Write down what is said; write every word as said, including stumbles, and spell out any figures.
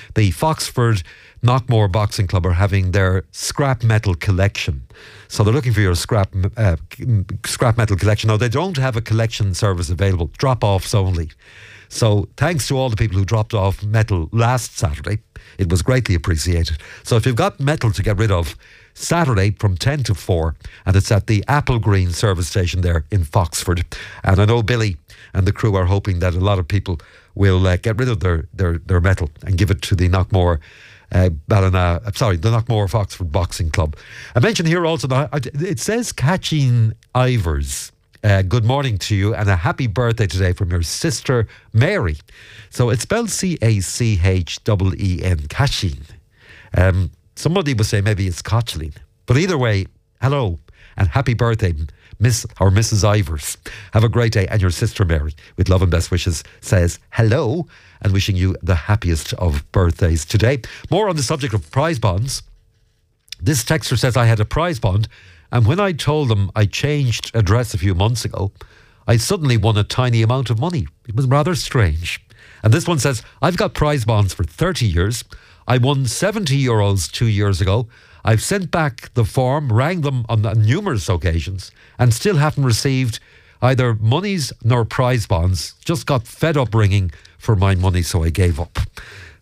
The Foxford Knockmore Boxing Club are having their scrap metal collection. So they're looking for your scrap uh, scrap metal collection. Now, they don't have a collection service available, drop-offs only. So thanks to all the people who dropped off metal last Saturday. It was greatly appreciated. So if you've got metal to get rid of, Saturday from ten to four, and it's at the Apple Green service station there in Foxford. And I know Billy and the crew are hoping that a lot of people will uh, get rid of their, their, their metal and give it to the Knockmore uh, Ballina, uh, sorry, the Knockmore Foxford Boxing Club. I mentioned here also that it says Catching Ivers. Uh, good morning to you and a happy birthday today from your sister Mary. So it's spelled C A C H E E N, Casheen. Um, somebody would say maybe it's Cochleen. But either way, hello and happy birthday, Miss or Missus Ivers. Have a great day. And your sister Mary, with love and best wishes, says hello and wishing you the happiest of birthdays today. More on the subject of prize bonds. This texter says, I had a prize bond, and when I told them I changed address a few months ago, I suddenly won a tiny amount of money. It was rather strange. And this one says, I've got prize bonds for thirty years. I won seventy euros two years ago. I've sent back the form, rang them on numerous occasions, and still haven't received either monies nor prize bonds. Just got fed up ringing for my money, so I gave up.